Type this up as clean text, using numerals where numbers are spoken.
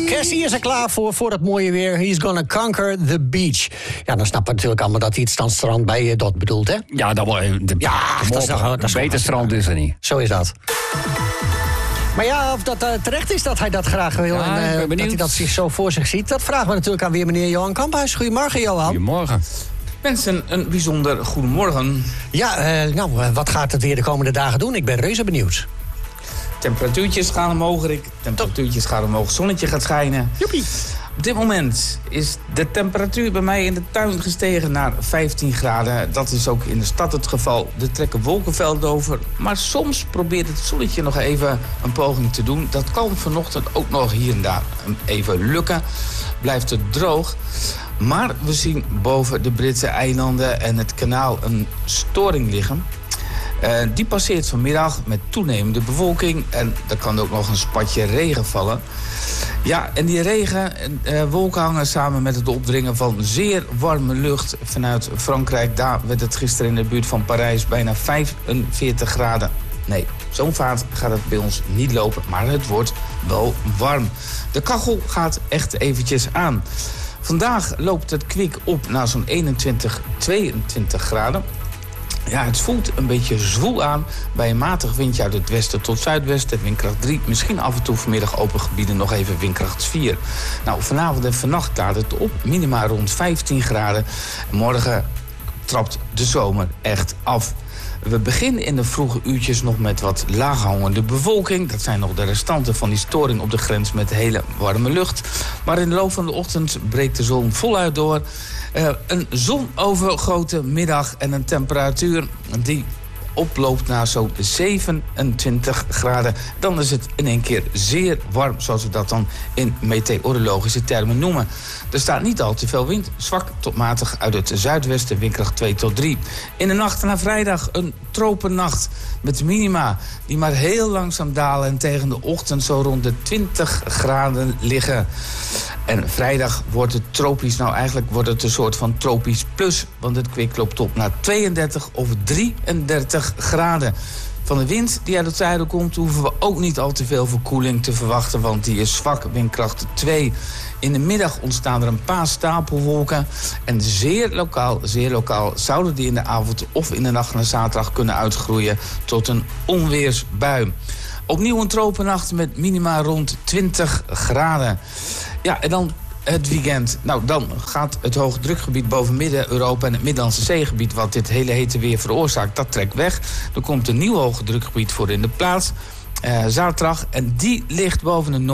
Cassie is er klaar voor dat mooie weer. He's gonna conquer the beach. Ja, dan snappen we natuurlijk allemaal dat hij het strand bij dat bedoelt, hè? Ja, dat is beter strand is er niet. Zo is dat. Maar ja, of dat terecht is dat hij dat graag wil en dat hij dat zich zo voor zich ziet... dat vragen we natuurlijk aan weer meneer Johan Kamphuis. Goedemorgen, Johan. Goedemorgen. Mensen, een bijzonder goedemorgen. Ja, wat gaat het weer de komende dagen doen? Ik ben reuze benieuwd. Temperatuurtjes gaan omhoog, Rick. Temperatuurtjes gaan omhoog, zonnetje gaat schijnen. Joepie. Op dit moment is de temperatuur bij mij in de tuin gestegen naar 15 graden. Dat is ook in de stad het geval. Er trekken wolkenvelden over. Maar soms probeert het zonnetje nog even een poging te doen. Dat kan vanochtend ook nog hier en daar even lukken. Blijft het droog. Maar we zien boven de Britse eilanden en het kanaal een storing liggen. Die passeert vanmiddag met toenemende bewolking. En er kan ook nog een spatje regen vallen. Ja, en die wolken hangen samen met het opdringen van zeer warme lucht vanuit Frankrijk. Daar werd het gisteren in de buurt van Parijs bijna 45 graden. Nee, zo'n vaart gaat het bij ons niet lopen, maar het wordt wel warm. De kachel gaat echt eventjes aan. Vandaag loopt het kwik op naar zo'n 21, 22 graden. Ja, het voelt een beetje zwoel aan bij een matig windje uit het westen tot zuidwesten. Windkracht 3, misschien af en toe vanmiddag open gebieden nog even windkracht 4. Nou, vanavond en vannacht klaart het op, minima rond 15 graden. Morgen trapt de zomer echt af. We beginnen in de vroege uurtjes nog met wat laaghangende bewolking. Dat zijn nog de restanten van die storing op de grens met hele warme lucht. Maar in de loop van de ochtend breekt de zon voluit door. Een zonovergoten middag en een temperatuur die oploopt naar zo'n 27 graden. Dan is het in één keer zeer warm, zoals we dat dan in meteorologische termen noemen. Er staat niet al te veel wind, zwak tot matig uit het zuidwesten, windkracht 2 tot 3. In de nacht naar vrijdag een tropennacht met minima die maar heel langzaam dalen en tegen de ochtend zo rond de 20 graden liggen. En vrijdag wordt het tropisch, nou eigenlijk wordt het een soort van tropisch plus, want het kwik loopt op naar 32 of 33 graden. Van de wind die uit het zuiden komt hoeven we ook niet al te veel verkoeling te verwachten, want die is zwak, windkracht 2. In de middag ontstaan er een paar stapelwolken en zeer lokaal zouden die in de avond of in de nacht naar zaterdag kunnen uitgroeien tot een onweersbui. Opnieuw een tropennacht met minima rond 20 graden. Ja, en dan het weekend. Nou, dan gaat het hoogdrukgebied boven Midden-Europa en het Middellandse Zeegebied, wat dit hele hete weer veroorzaakt, dat trekt weg. Er komt een nieuw hoogdrukgebied voor in de plaats. Zaterdag. En die ligt boven de